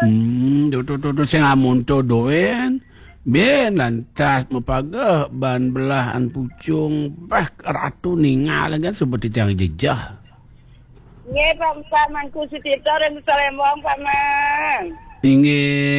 Tu saya ngamun tu doen. Ben lantas mapagah ban belahan pucung bah ratu ningal kan seperti tiang jejah. Nge paman ku Sutito dan Salembong paman. Inge